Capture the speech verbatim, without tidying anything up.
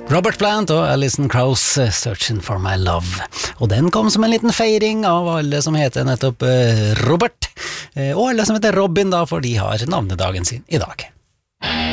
Robert Plant og Alison Krauss, Searching for my love. Og den kom som en liten feiring av alle som heter nettopp Robert, og alle som heter Robin da, for de har navnedagen sin i dag.